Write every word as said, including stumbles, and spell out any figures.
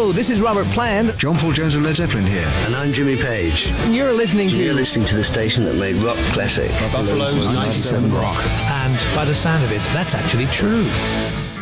Hello, this is Robert Plant. John Paul Jones of Led Zeppelin here. And I'm Jimmy Page. And you're listening to... You're listening to the station that made rock classic. Buffalo's ninety-seven Rock. And by the sound of it, that's actually true.